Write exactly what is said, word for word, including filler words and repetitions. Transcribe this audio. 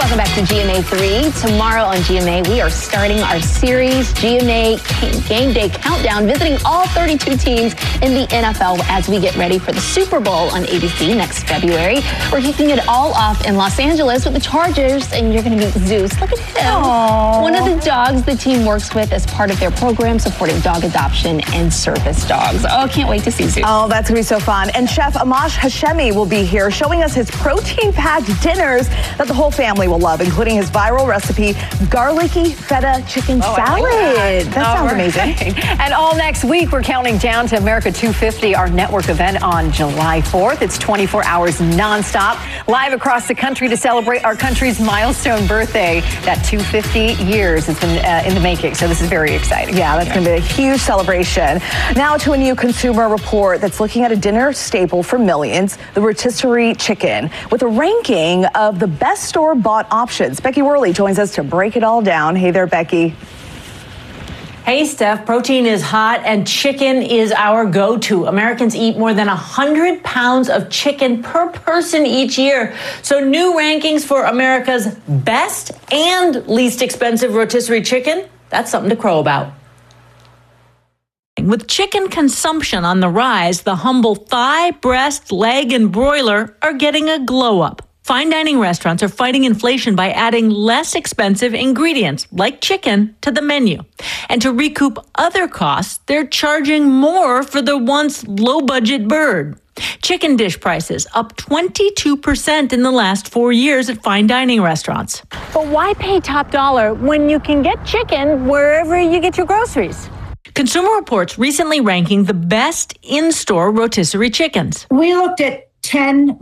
Welcome back to G M A three. Tomorrow on G M A, we are starting our series, G M A Game Day Countdown, visiting all thirty-two teams in the N F L as we get ready for the Super Bowl on A B C next February. We're kicking it all off in Los Angeles with the Chargers, and you're going to meet Zeus. Look at him. Aww. One of the dogs the team works with as part of their program supporting dog adoption and service dogs. Oh, I can't wait to see Zeus. Oh, that's going to be so fun. And Chef Amash Hashemi will be here showing us his protein-packed dinners that the whole family will love, including his viral recipe, garlicky feta chicken oh, salad. That, that sounds right. amazing. And all next week, we're counting down to America two fifty, our network event on July fourth. It's twenty-four hours nonstop, live across the country to celebrate our country's milestone birthday. That two hundred fifty years has been uh, in the making, so this is very exciting. Yeah, that's going to be a huge celebration. Now to a new consumer report that's looking at a dinner staple for millions, the rotisserie chicken, with a ranking of the best store-bought options. Becky Worley joins us to break it all down. Hey there, Becky. Hey, Steph, protein is hot and chicken is our go-to. Americans eat more than one hundred pounds of chicken per person each year. So new rankings for America's best and least expensive rotisserie chicken, that's something to crow about. With chicken consumption on the rise, the humble thigh, breast, leg, and broiler are getting a glow up. Fine dining restaurants are fighting inflation by adding less expensive ingredients, like chicken, to the menu. And to recoup other costs, they're charging more for the once low-budget bird. Chicken dish prices up twenty-two percent in the last four years at fine dining restaurants. But why pay top dollar when you can get chicken wherever you get your groceries? Consumer Reports recently ranking the best in-store rotisserie chickens. We looked at ten